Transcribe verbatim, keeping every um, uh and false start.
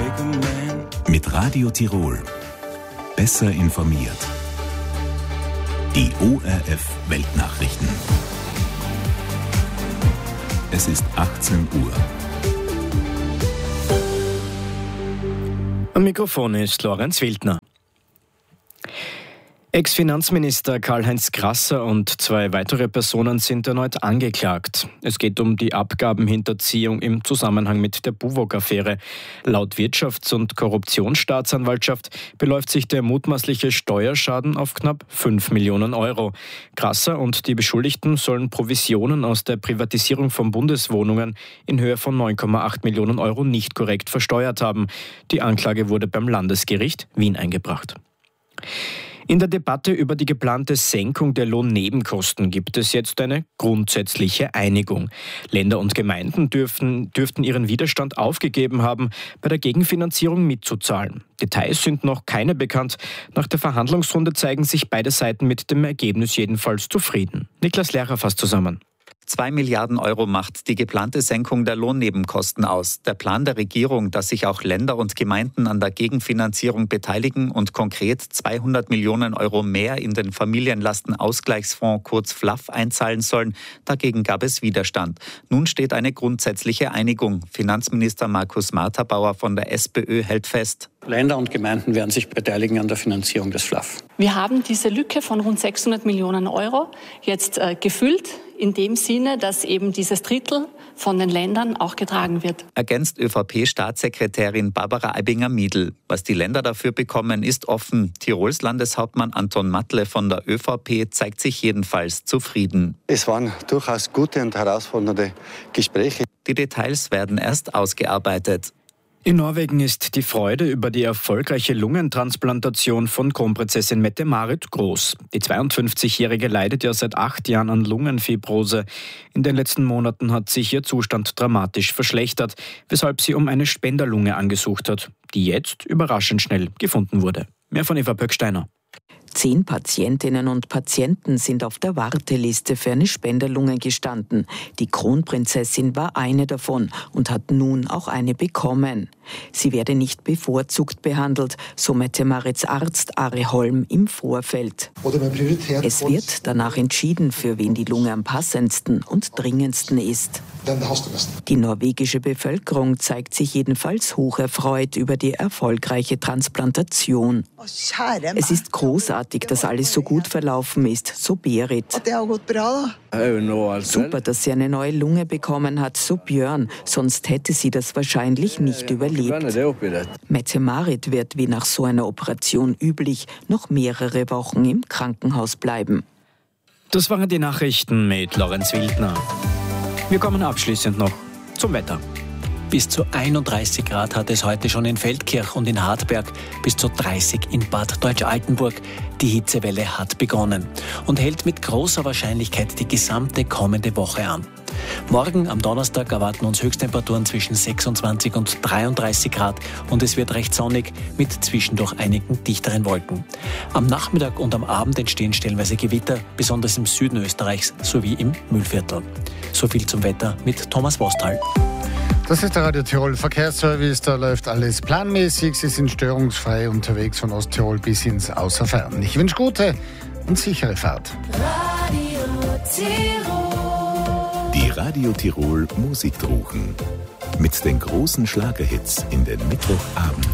Mit Radio Tirol. Besser informiert. Die O R F Weltnachrichten. Es ist achtzehn Uhr. Am Mikrofon ist Lorenz Wildner. Ex-Finanzminister Karl-Heinz Grasser und zwei weitere Personen sind erneut angeklagt. Es geht um die Abgabenhinterziehung im Zusammenhang mit der Buwog-Affäre. Laut Wirtschafts- und Korruptionsstaatsanwaltschaft beläuft sich der mutmaßliche Steuerschaden auf knapp fünf Millionen Euro. Grasser und die Beschuldigten sollen Provisionen aus der Privatisierung von Bundeswohnungen in Höhe von neun Komma acht Millionen Euro nicht korrekt versteuert haben. Die Anklage wurde beim Landesgericht Wien eingebracht. In der Debatte über die geplante Senkung der Lohnnebenkosten gibt es jetzt eine grundsätzliche Einigung. Länder und Gemeinden dürften, dürften ihren Widerstand aufgegeben haben, bei der Gegenfinanzierung mitzuzahlen. Details sind noch keine bekannt. Nach der Verhandlungsrunde zeigen sich beide Seiten mit dem Ergebnis jedenfalls zufrieden. Niklas Lehrer fasst zusammen. Zwei Milliarden Euro macht die geplante Senkung der Lohnnebenkosten aus. Der Plan der Regierung, dass sich auch Länder und Gemeinden an der Gegenfinanzierung beteiligen und konkret zweihundert Millionen Euro mehr in den Familienlastenausgleichsfonds kurz F L A F einzahlen sollen, dagegen gab es Widerstand. Nun steht eine grundsätzliche Einigung. Finanzminister Markus Marterbauer von der SPÖ hält fest: Länder und Gemeinden werden sich beteiligen an der Finanzierung des F L A F. Wir haben diese Lücke von rund sechshundert Millionen Euro jetzt äh, gefüllt, in dem Sinne, dass eben dieses Drittel von den Ländern auch getragen wird. Ergänzt ÖVP-Staatssekretärin Barbara Aibinger-Miedl. Was die Länder dafür bekommen, ist offen. Tirols Landeshauptmann Anton Matle von der ÖVP zeigt sich jedenfalls zufrieden. Es waren durchaus gute und herausfordernde Gespräche. Die Details werden erst ausgearbeitet. In Norwegen ist die Freude über die erfolgreiche Lungentransplantation von Kronprinzessin Mette-Marit groß. Die zweiundfünfzigjährige leidet ja seit acht Jahren an Lungenfibrose. In den letzten Monaten hat sich ihr Zustand dramatisch verschlechtert, weshalb sie um eine Spenderlunge angesucht hat, die jetzt überraschend schnell gefunden wurde. Mehr von Eva Pöcksteiner. Zehn Patientinnen und Patienten sind auf der Warteliste für eine Spenderlunge gestanden. Die Kronprinzessin war eine davon und hat nun auch eine bekommen. Sie werde nicht bevorzugt behandelt, so Mette-Marits Arzt Ari Holm im Vorfeld. Es wird danach entschieden, für wen die Lunge am passendsten und dringendsten ist. Die norwegische Bevölkerung zeigt sich jedenfalls hocherfreut über die erfolgreiche Transplantation. Es ist großartig, dass alles so gut verlaufen ist, so Berit. Super, dass sie eine neue Lunge bekommen hat, so Björn, sonst hätte sie das wahrscheinlich nicht überlebt. Mette-Marit wird, wie nach so einer Operation üblich, noch mehrere Wochen im Krankenhaus bleiben. Das waren die Nachrichten mit Lorenz Wildner. Wir kommen abschließend noch zum Wetter. Bis zu einunddreißig Grad hat es heute schon in Feldkirch und in Hartberg, bis zu dreißig in Bad Deutsch-Altenburg. Die Hitzewelle hat begonnen und hält mit großer Wahrscheinlichkeit die gesamte kommende Woche an. Morgen am Donnerstag erwarten uns Höchsttemperaturen zwischen sechsundzwanzig und dreiunddreißig Grad und es wird recht sonnig mit zwischendurch einigen dichteren Wolken. Am Nachmittag und am Abend entstehen stellenweise Gewitter, besonders im Süden Österreichs sowie im Mühlviertel. So viel zum Wetter mit Thomas Wostal. Das ist der Radio Tirol Verkehrsservice, da läuft alles planmäßig. Sie sind störungsfrei unterwegs von Osttirol bis ins Außerfern. Ich wünsche gute und sichere Fahrt. Radio Tirol. Die Radio Tirol Musikdruchen. Mit den großen Schlagerhits in den Mittwochabend.